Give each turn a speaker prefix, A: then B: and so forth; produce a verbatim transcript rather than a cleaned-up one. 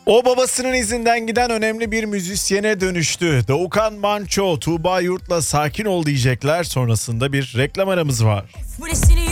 A: O babasının izinden giden önemli bir müzisyene dönüştü. Doğukan Manço, Tuğba Yurt'la Sakin Ol diyecekler. Sonrasında bir reklam aramız var.
B: Espresini